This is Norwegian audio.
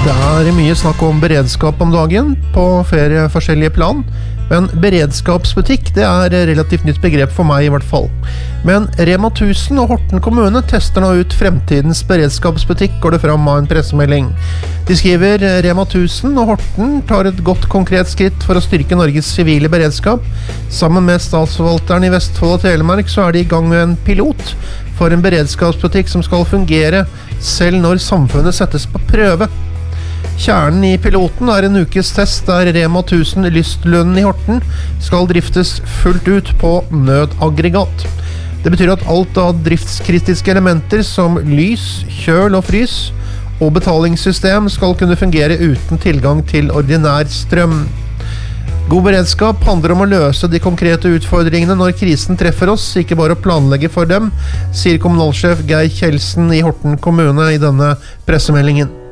Det mye snakk om beredskap om dagen på flere forskjellige plan, men beredskapsbutikk det relativt nytt begrep for meg i hvert fall. Men Rema 1000 og Horten kommune tester nå ut fremtidens beredskapsbutikk, går det fram av en pressemelding. De skriver Rema 1000 og Horten tar et godt konkret skritt for å styrke Norges sivile beredskap. Sammen med statsforvalteren i Vestfold og Telemark så de i gang med en pilot for en beredskapsbutikk som skal fungere selv når samfunnet settes på prøve. Kjernen i piloten en ukes test der Rema 1000 Lystlunden i Horten skal driftes fullt ut på nødaggregat. Det betyr at alt av driftskritiske elementer som lys, kjøl og frys og betalingssystem skal kunne fungere uten tilgang til ordinær strøm. God beredskap handler om å løse de konkrete utfordringene når krisen treffer oss, ikke bare å planlegge for dem, sier kommunalsjef Geir Kjeldsen i Horten kommune i denne pressemeldingen.